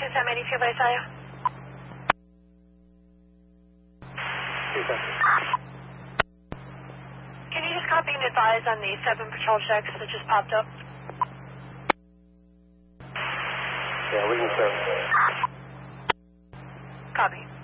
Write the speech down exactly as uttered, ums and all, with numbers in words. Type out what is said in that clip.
two Sam eighty-two, but I saw you. Can you just copy and advise on the seven patrol checks that just popped up? Yeah, we can serve. Copy.